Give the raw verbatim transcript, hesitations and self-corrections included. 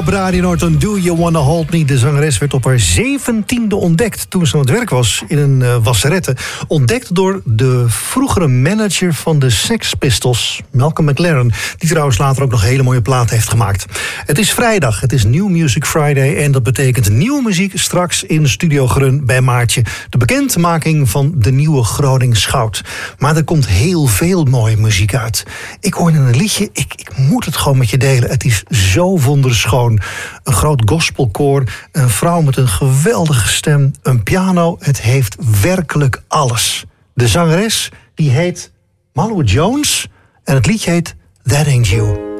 op Radio Noord. Do You Wanna Hold Me? De zangeres werd op haar zeventiende ontdekt toen ze aan het werk was in een uh, wasserette. Ontdekt door de vroegere manager van de Sex Pistols, Malcolm McLaren, die trouwens later ook nog hele mooie platen heeft gemaakt. Het is vrijdag, het is New Music Friday en dat betekent nieuwe muziek straks in Studio Grun bij Maartje. De bekendmaking van de nieuwe Gronings Goud. Maar er komt heel veel mooie muziek uit. Ik hoorde een liedje, ik, ik moet het gewoon met je delen. Het is zo wonderschoon. Een groot gospelkoor, een vrouw met een geweldige stem, een piano. Het heeft werkelijk alles. De zangeres, die heet Malou Jones en het liedje heet That Ain't You.